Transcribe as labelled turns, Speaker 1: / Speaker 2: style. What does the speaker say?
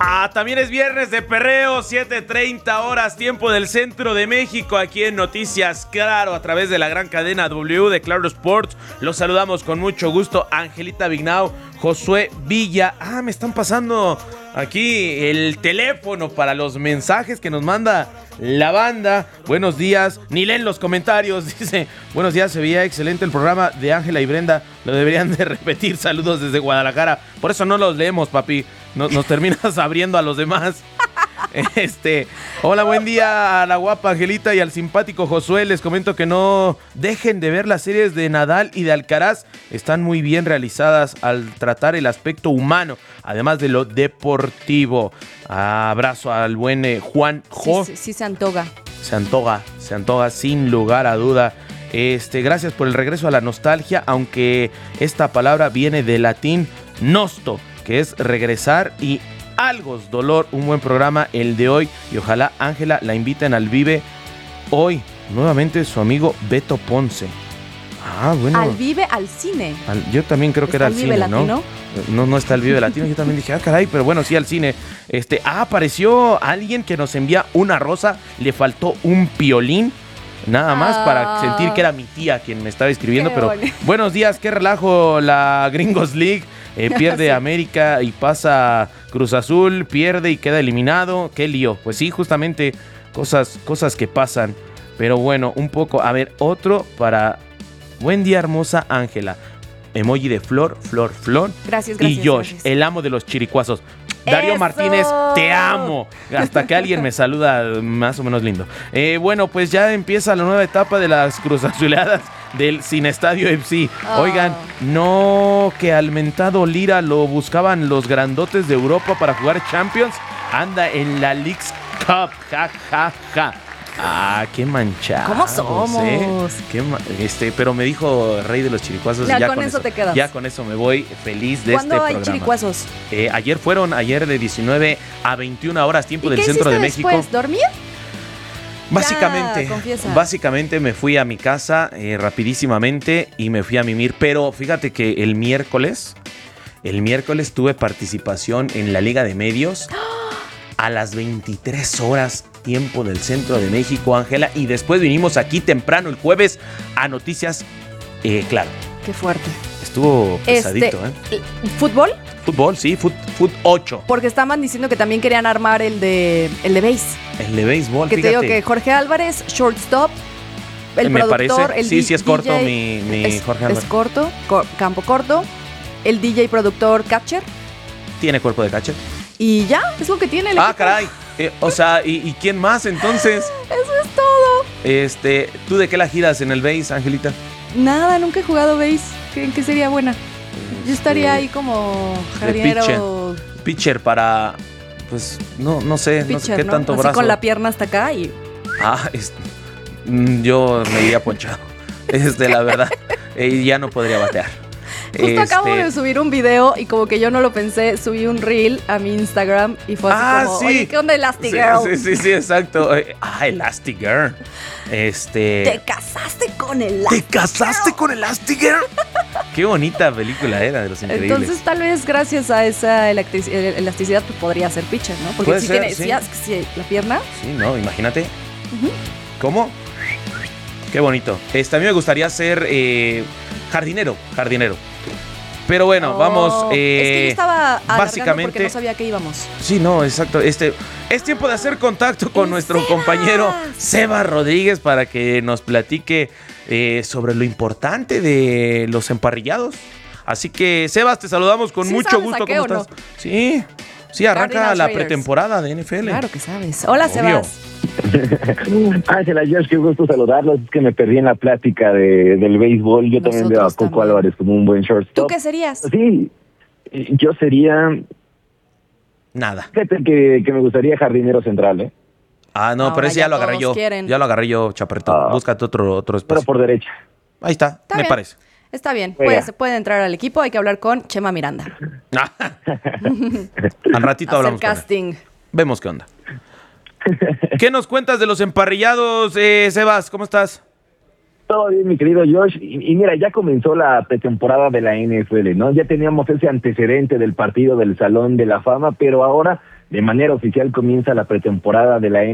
Speaker 1: También es viernes de perreo, 7:30 horas, tiempo del centro de México, aquí en Noticias Claro, a través de la gran cadena W de Claro Sports. Los saludamos con mucho gusto, Angelita Vignau, Josué Villa. Me están pasando aquí el teléfono para los mensajes que nos manda la banda. Buenos días, ni leen los comentarios. Dice, buenos días, se veía excelente el programa de Ángela y Brenda. Lo deberían de repetir, saludos desde Guadalajara. Por eso no los leemos, papi. Nos terminas abriendo a los demás. Hola, buen día a la guapa Angelita y al simpático Josué. Les comento que no dejen de ver las series de Nadal y de Alcaraz. Están muy bien realizadas al tratar el aspecto humano, además de lo deportivo. Abrazo al buen Juan Jo.
Speaker 2: Sí, se antoja.
Speaker 1: Se antoja sin lugar a duda. Gracias por el regreso a la nostalgia, aunque esta palabra viene del latín nosto, que es regresar, y algo dolor. Un buen programa el de hoy y ojalá Ángela la inviten al Vive hoy. Nuevamente su amigo Beto Ponce. Bueno.
Speaker 2: Al Vive, al cine.
Speaker 1: Yo también creo que era al cine,
Speaker 2: Latino?
Speaker 1: No está el Vive Latino. Yo también dije, caray, pero bueno, sí al cine. Apareció alguien que nos envía una rosa. Le faltó un piolín. Nada más para sentir que era mi tía quien me estaba escribiendo. Pero buenos días, qué relajo la Gringos League. Pierde sí. América y pasa Cruz Azul, pierde y queda eliminado. Qué lío. Pues sí, justamente cosas que pasan. Pero bueno, un poco. A ver, otro para buen día, hermosa Ángela. Emoji de flor.
Speaker 2: Gracias.
Speaker 1: Y Josh,
Speaker 2: gracias.
Speaker 1: El amo de los chiricuazos. Darío
Speaker 2: ¡Eso!
Speaker 1: Martínez, te amo. Hasta que alguien me saluda más o menos lindo. Bueno, pues ya empieza la nueva etapa de las cruzazuleadas del Sin Estadio FC. Oigan, no que al mentado Lira lo buscaban los grandotes de Europa para jugar Champions. Anda en la Leagues Cup. Ja. Qué manchado.
Speaker 2: ¿Cómo somos?
Speaker 1: Pero me dijo Rey de los Chiricuazos.
Speaker 2: Ya con eso te quedas.
Speaker 1: Ya con eso me voy feliz de este programa.
Speaker 2: ¿Cuándo hay chiricuazos?
Speaker 1: Ayer de 19 a 21 horas, tiempo del centro de México.
Speaker 2: Después? ¿Dormir?
Speaker 1: Básicamente me fui a mi casa rapidísimamente y me fui a mimir. Pero fíjate que el miércoles tuve participación en la Liga de Medios a las 23 horas, tiempo del centro de México, Ángela. Y después vinimos aquí temprano el jueves a Noticias Claro.
Speaker 2: Qué fuerte.
Speaker 1: Estuvo pesadito,
Speaker 2: ¿Fútbol?
Speaker 1: Fútbol, sí, Fut 8.
Speaker 2: Porque estaban diciendo que también querían armar el de base.
Speaker 1: El de béisbol,
Speaker 2: que
Speaker 1: fíjate.
Speaker 2: te digo que Jorge Álvarez, shortstop, el
Speaker 1: me
Speaker 2: productor,
Speaker 1: parece,
Speaker 2: el
Speaker 1: sí es corto
Speaker 2: DJ,
Speaker 1: mi Jorge Álvarez.
Speaker 2: Es corto, campo corto, el DJ productor catcher.
Speaker 1: Tiene cuerpo de catcher.
Speaker 2: Y ya, es lo que tiene el equipo.
Speaker 1: Caray. ¿Y quién más entonces?
Speaker 2: Eso es todo.
Speaker 1: ¿Tú de qué la giras en el base, Angelita?
Speaker 2: Nada, nunca he jugado base. ¿En qué sería buena? Yo estaría ahí como jardinero.
Speaker 1: Pitcher para, pues, no sé, pitcher, no sé qué tanto
Speaker 2: así
Speaker 1: brazo.
Speaker 2: Con la pierna hasta acá y...
Speaker 1: yo me iría ponchado. La verdad. Ya no podría batear.
Speaker 2: Justo acabo de subir un video y como que yo no lo pensé, subí un reel a mi Instagram y fue así como,
Speaker 1: sí.
Speaker 2: Oye, ¿qué onda Elastigirl?
Speaker 1: Sí, exacto. Elastigirl.
Speaker 2: ¿Te casaste con Elastigirl?
Speaker 1: ¿Te casaste con Elastigirl? Qué bonita película era de Los Increíbles.
Speaker 2: Entonces tal vez gracias a esa elasticidad pues, podría ser pitcher, ¿no? Porque si tiene la pierna.
Speaker 1: Sí, no, imagínate. ¿Cómo? Qué bonito. A mí me gustaría ser jardinero. Pero bueno, vamos.
Speaker 2: Es que yo estaba
Speaker 1: básicamente
Speaker 2: porque no sabía que íbamos.
Speaker 1: Sí, no, exacto. Es tiempo de hacer contacto con nuestro compañero Sebas Rodríguez para que nos platique sobre lo importante de los emparrillados. Así que, Sebas, te saludamos con mucho gusto. ¿Cómo estás? ¿No? Sí, arranca la pretemporada de NFL.
Speaker 2: Claro que sabes. Hola, obvio. Sebas.
Speaker 3: Ángela, Josh, qué gusto saludarlos. Es que me perdí en la plática del béisbol. Yo también veo a Coco Álvarez como un buen shortstop.
Speaker 2: ¿Tú qué serías?
Speaker 3: Sí, yo sería...
Speaker 1: Nada.
Speaker 3: Fíjate que me gustaría jardinero central, ¿eh?
Speaker 1: No, pero ese ya lo agarré yo. Ya lo agarré yo, Chaparrito. Búscate otro espacio.
Speaker 3: Pero por derecha.
Speaker 1: Ahí está me
Speaker 2: bien.
Speaker 1: parece.
Speaker 2: Está bien, puede entrar al equipo. Hay que hablar con Chema Miranda.
Speaker 1: Al ratito hablamos con
Speaker 2: casting.
Speaker 1: Vemos qué onda. ¿Qué nos cuentas de los emparrillados, Sebas? ¿Cómo estás?
Speaker 3: Todo bien, mi querido Josh. Y mira, ya comenzó la pretemporada de la NFL, ¿no? Ya teníamos ese antecedente del partido del Salón de la Fama, pero ahora de manera oficial comienza la pretemporada de la